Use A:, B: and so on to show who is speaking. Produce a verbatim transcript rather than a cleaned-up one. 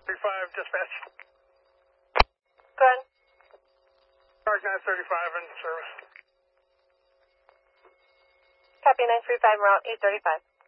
A: thirty-five, dispatch.
B: Go ahead.
A: Charge nine thirty-five in service.
B: Copy nine three five, route eight thirty-five.